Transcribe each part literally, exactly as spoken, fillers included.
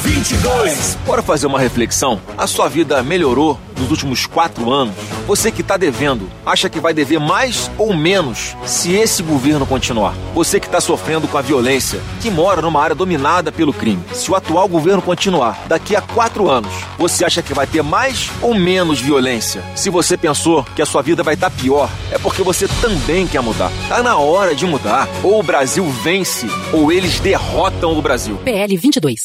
vinte e dois. Bora fazer uma reflexão? A sua vida melhorou nos últimos quatro anos? Você que está devendo, acha que vai dever mais ou menos se esse governo continuar? Você que está sofrendo com a violência, que mora numa área dominada pelo crime, se o atual governo continuar, daqui a quatro anos, você acha que vai ter mais ou menos violência? Se você pensou que a sua vida vai estar pior, é porque você também quer mudar. Tá na hora de mudar. Ou o Brasil vence, ou eles derrotam o Brasil. P L vinte e dois.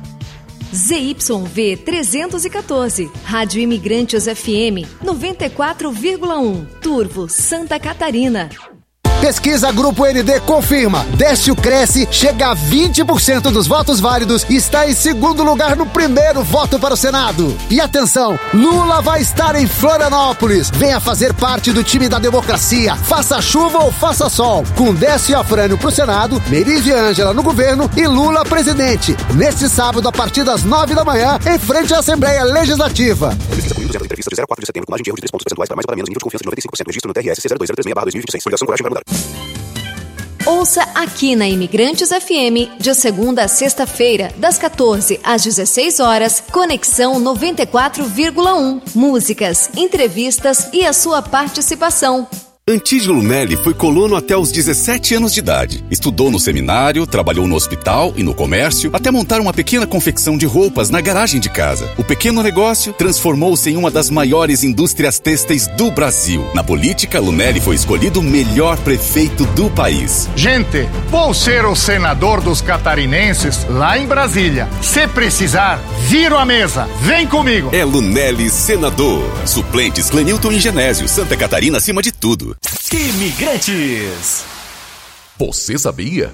Z Y V trezentos e quatorze, Rádio Imigrantes F M noventa e quatro vírgula um, Turvo, Santa Catarina. Pesquisa Grupo N D confirma. Décio Cresce chega a vinte por cento dos votos válidos e está em segundo lugar no primeiro voto para o Senado. E atenção, Lula vai estar em Florianópolis. Venha fazer parte do time da democracia. Faça chuva ou faça sol. Com Décio e Afrânio pro Senado, Meire e Ângela no governo e Lula presidente. Neste sábado, a partir das nove da manhã, em frente à Assembleia Legislativa. Pesquisa com duzentas entrevistas de zero a quatro de setembro, com margem de erro de três pontos percentuais para mais ou para menos, nível de confiança de noventa e cinco por cento. Registro no T R S C zero dois zero três seis barra dois mil e vinte e seis. Coligação Coragem para mudar. Ouça aqui na Imigrantes F M, de segunda a sexta-feira, das quatorze às dezesseis horas, Conexão noventa e quatro vírgula um. Músicas, entrevistas e a sua participação. Antídio Lunelli foi colono até os dezessete anos de idade. Estudou no seminário, trabalhou no hospital e no comércio, até montar uma pequena confecção de roupas na garagem de casa. O pequeno negócio transformou-se em uma das maiores indústrias têxteis do Brasil. Na política, Lunelli foi escolhido o melhor prefeito do país. Gente, vou ser o senador dos catarinenses lá em Brasília. Se precisar, viro a mesa. Vem comigo. É Lunelli senador. Suplentes Clenilton e Genésio. Santa Catarina acima de tudo. Imigrantes. Você sabia?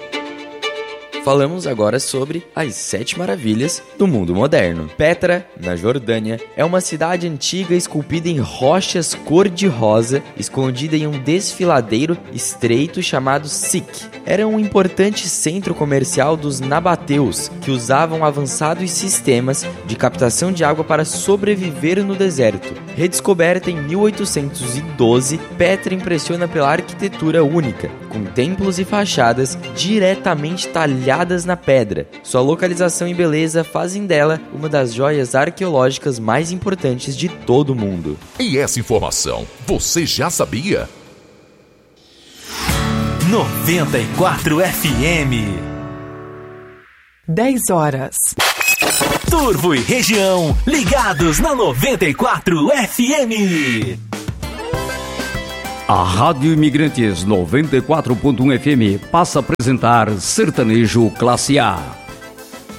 Falamos agora sobre as sete maravilhas do mundo moderno. Petra, na Jordânia, é uma cidade antiga esculpida em rochas cor-de-rosa, escondida em um desfiladeiro estreito chamado Sikh. Era um importante centro comercial dos nabateus, que usavam avançados sistemas de captação de água para sobreviver no deserto. Redescoberta em mil oitocentos e doze, Petra impressiona pela arquitetura única, com templos e fachadas diretamente talhadas na pedra. Sua localização e beleza fazem dela uma das joias arqueológicas mais importantes de todo o mundo. E essa informação, você já sabia? noventa e quatro F M. dez horas. Turvo e região, ligados na noventa e quatro F M. A Rádio Imigrantes noventa e quatro ponto um F M passa a apresentar Sertanejo Classe A.